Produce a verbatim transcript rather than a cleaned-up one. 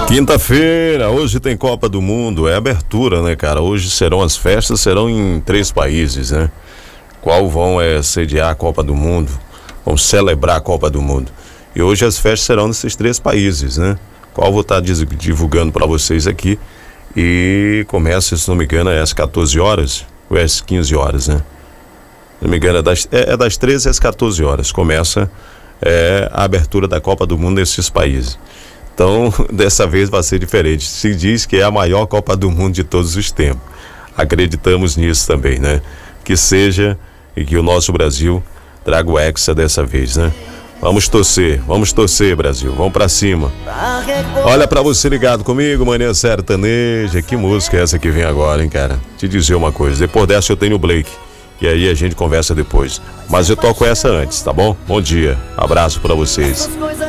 Quinta-feira, hoje tem Copa do Mundo, é abertura, né, cara? Hoje serão as festas, serão em três países, né? Qual vão é, sediar a Copa do Mundo, vão celebrar a Copa do Mundo. E hoje as festas serão nesses três países, né? Qual vou estar divulgando para vocês aqui. E começa, se não me engano, é às quatorze horas ou é às quinze horas, né? Se não me engano, é das, é, é das treze às quatorze horas. Começa é, a abertura da Copa do Mundo nesses países. Então, dessa vez vai ser diferente. Se diz que é a maior Copa do Mundo de todos os tempos. Acreditamos nisso também, né? Que seja e que o nosso Brasil traga o hexa dessa vez, né? Vamos torcer, vamos torcer, Brasil. Vamos pra cima. Olha pra você ligado comigo, Manhã Sertaneja. Que música é essa que vem agora, hein, cara? Te dizer uma coisa. Depois dessa eu tenho o Blake. E aí a gente conversa depois. Mas eu toco essa antes, tá bom? Bom dia. Abraço pra vocês.